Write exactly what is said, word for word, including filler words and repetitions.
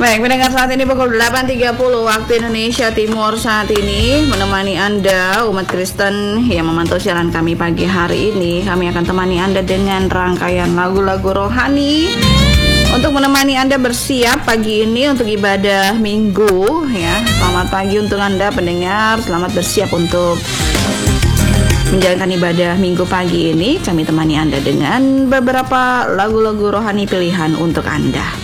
Baik, mendengar saat ini pukul delapan tiga puluh waktu Indonesia Timur saat ini, menemani Anda umat Kristen yang memantau siaran kami pagi hari ini. Kami akan temani Anda dengan rangkaian lagu-lagu rohani untuk menemani Anda bersiap pagi ini untuk ibadah Minggu ya. Selamat pagi untuk Anda pendengar, selamat bersiap untuk menjalankan ibadah Minggu pagi ini. Kami temani Anda dengan beberapa lagu-lagu rohani pilihan untuk Anda.